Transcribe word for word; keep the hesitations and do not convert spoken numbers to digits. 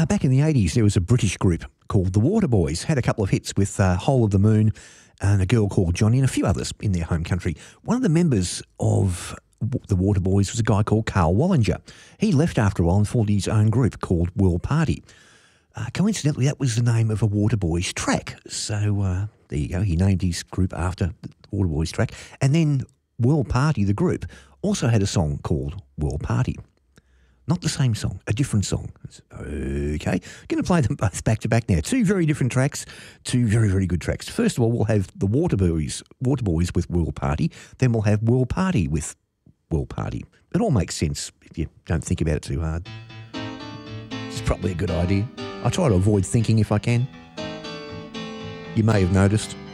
back in the eighties, there was a British group called the Waterboys. Had a couple of hits with uh, Whole of the Moon and A Girl Called Johnny and a few others in their home country. One of the members of the Waterboys was a guy called Carl Wallinger. He left after a while and formed his own group called World Party. Uh, coincidentally, that was the name of a Waterboys track. So uh, there you go. He named his group after the Waterboys track. And then World Party, the group, also had a song called World Party. Not the same song, a different song. Okay, going to play them both back to back now. Two very different tracks, two very, very good tracks. First of all, we'll have the Waterboys, Waterboys with World Party. Then we'll have World Party with World Party. It all makes sense if you don't think about it too hard. It's probably a good idea. I try to avoid thinking if I can. You may have noticed.